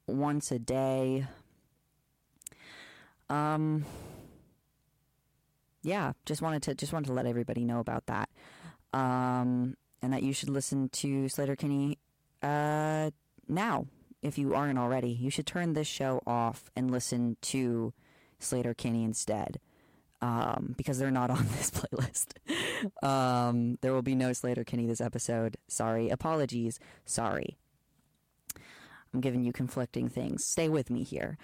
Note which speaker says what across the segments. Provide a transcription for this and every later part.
Speaker 1: once a day. Yeah, just wanted to let everybody know about that. And that you should listen to Sleater-Kinney now. If you aren't already, you should turn this show off and listen to Sleater-Kinney instead, because they're not on this playlist. There will be no Sleater-Kinney this episode. Sorry. Apologies. Sorry. I'm giving you conflicting things. Stay with me here.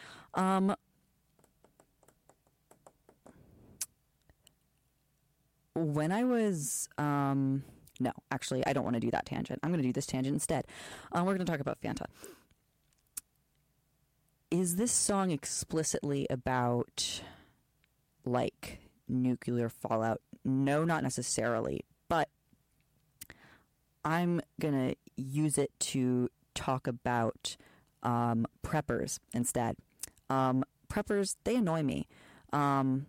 Speaker 1: When I was... no, actually, I don't want to do that tangent. I'm going to do this tangent instead. We're going to talk about Fanta. Is this song explicitly about, like, nuclear fallout? No, not necessarily. But I'm going to use it to talk about preppers instead. Preppers, they annoy me. And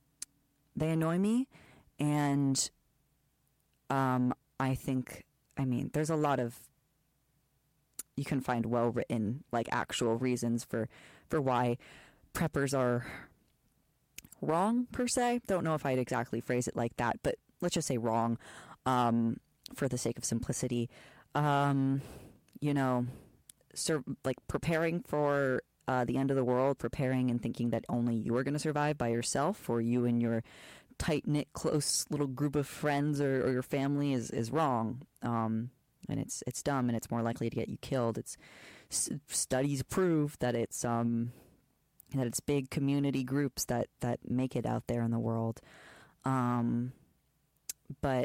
Speaker 1: I think, there's a lot of, you can find well-written, like, actual reasons for why preppers are wrong, per se. Don't know if I'd exactly phrase it like that, but let's just say wrong, for the sake of simplicity. Preparing for the end of the world, preparing and thinking that only you are going to survive by yourself, or you and your tight-knit, close little group of friends or your family is wrong. And it's dumb, and it's more likely to get you killed. Studies prove that it's big community groups that make it out there in the world. But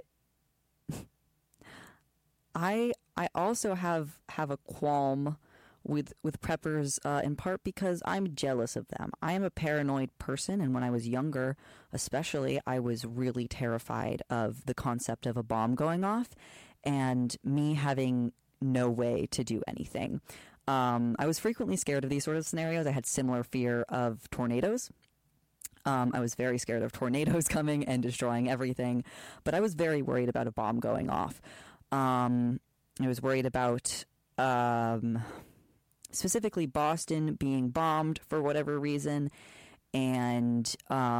Speaker 1: I also have a qualm with preppers, in part because I'm jealous of them. I am a paranoid person, and when I was younger, especially, I was really terrified of the concept of a bomb going off and me having no way to do anything. I was frequently scared of these sort of scenarios. I had similar fear of tornadoes. I was very scared of tornadoes coming and destroying everything, but I was very worried about a bomb going off. I was worried about specifically Boston being bombed for whatever reason, and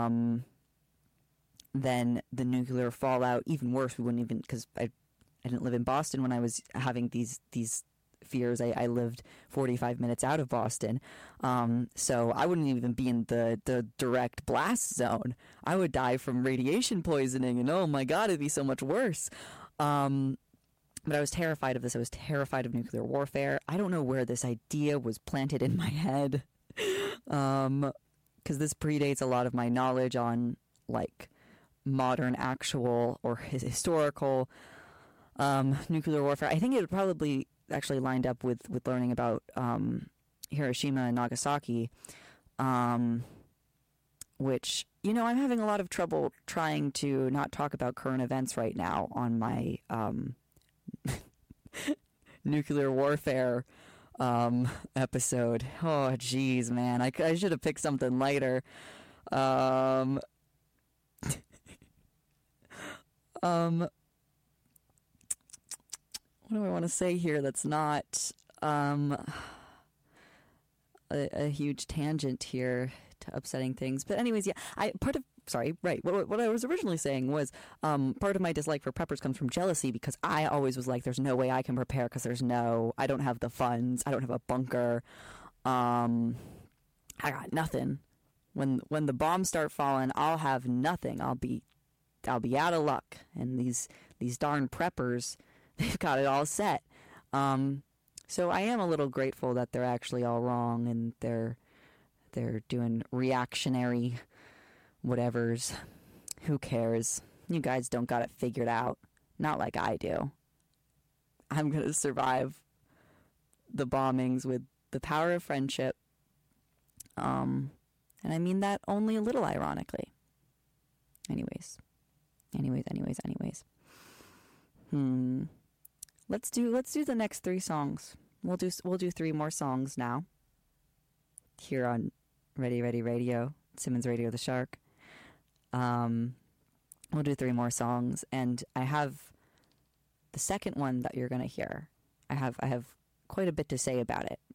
Speaker 1: then the nuclear fallout. Even worse, we wouldn't even, because I didn't live in Boston when I was having these fears. I lived 45 minutes out of Boston, so I wouldn't even be in the direct blast zone. I would die from radiation poisoning, and oh my god, it'd be so much worse. But I was terrified of this. I was terrified of nuclear warfare. I don't know where this idea was planted in my head, because this predates a lot of my knowledge on, like, modern, actual, or historical nuclear warfare. I think it probably actually lined up with learning about Hiroshima and Nagasaki, which, I'm having a lot of trouble trying to not talk about current events right now on my nuclear warfare episode. Oh, geez, man. I should have picked something lighter. What do I want to say here that's not a huge tangent here to upsetting things? But anyways, yeah, what I was originally saying was part of my dislike for preppers comes from jealousy, because I always was like, there's no way I can prepare because I don't have the funds, I don't have a bunker, I got nothing. When the bombs start falling, I'll have nothing. I'll be out of luck. And these darn preppers, they've got it all set. So I am a little grateful that they're actually all wrong, and they're doing reactionary whatevers. Who cares? You guys don't got it figured out. Not like I do. I'm going to survive the bombings with the power of friendship. And I mean that only a little ironically. Anyways. Let's do the next 3 songs. We'll do 3 more songs now. Here on Ready Ready Radio, Simmons Radio the Shark. We'll do 3 more songs, and I have the second one that you're gonna hear. I have quite a bit to say about it.